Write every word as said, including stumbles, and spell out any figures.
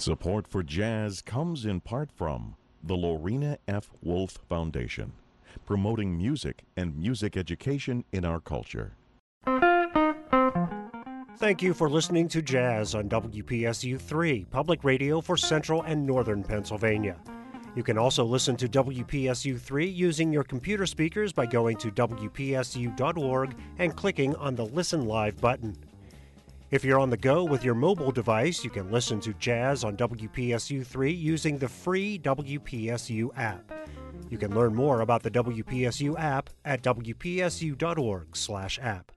Support for jazz comes in part from the Lorena F. Wolf Foundation, promoting music and music education in our culture. Thank you for listening to Jazz on W P S U three, public radio for Central and Northern Pennsylvania. You can also listen to W P S U three using your computer speakers by going to W P S U dot org and clicking on the Listen Live button. If you're on the go with your mobile device, you can listen to Jazz on W P S U three using the free W P S U app. You can learn more about the W P S U app at W P S U dot org slash app.